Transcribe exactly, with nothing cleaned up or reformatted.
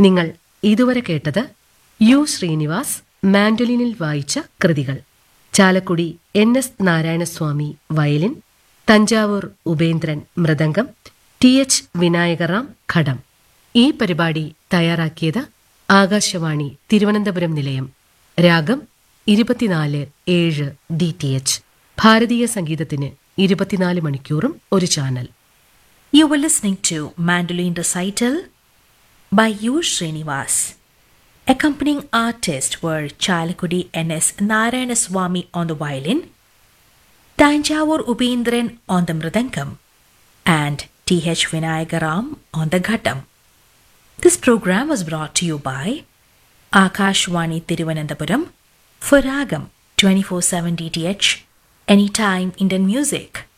നിങ്ങൾ ഇതുവരെ കേട്ടത് യു ശ്രീനിവാസ് മാൻഡോലിനിൽ വായിച്ച കൃതികൾ. Chalakudy N S Narayanaswamy violin, Thanjavur Upendran mridangam, T H Vinayakram ഘടം. ഈ പരിപാടി തയ്യാറാക്കിയത് ആകാശവാണി തിരുവനന്തപുരം നിലയം. രാഗം ഇരുപത്തിനാല് ഏഴ് ഡി ടി എച്ച്. ഭാരതീയ സംഗീതത്തിന് ഇരുപത്തിനാല് മണിക്കൂറും ഒരു channel. You were listening to Mandolin Recital by U. Srinivas. Accompanying artists were Chalakudi N S Narayanaswamy on the violin, Tanjavur Ubendran on the mridangam, and T H Vinayagaram on the ghatam. This program was brought to you by Akashwani Thiruvananthapuram for Ragam twenty-four seven D T H, Anytime Indian Music.